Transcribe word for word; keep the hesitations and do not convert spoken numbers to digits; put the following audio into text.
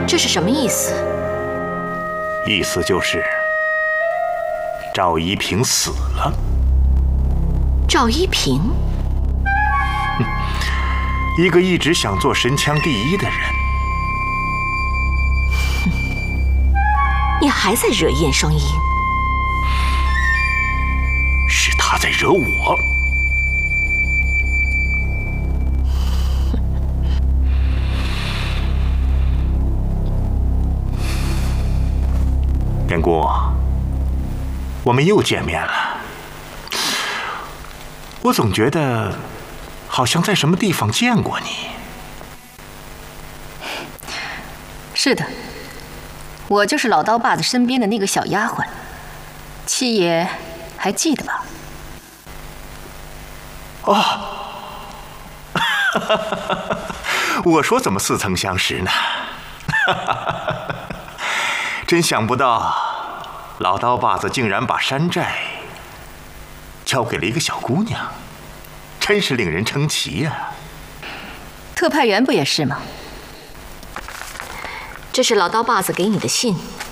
这是什么意思？ 意思就是赵一平死了。 赵一平， 一个一直想做神枪第一的人。 你还在惹燕双英？ 是他在惹我。燕姑，我们又见面了。我总觉得好像在什么地方见过你。 是的，我就是老刀把子身边的那个小丫鬟，七爷还记得吧？ 哦，我说怎么似曾相识呢？真想不到，老刀把子竟然把山寨交给了一个小姑娘，真是令人称奇呀！ 特派员不也是吗？ 这是老刀把子给你的信，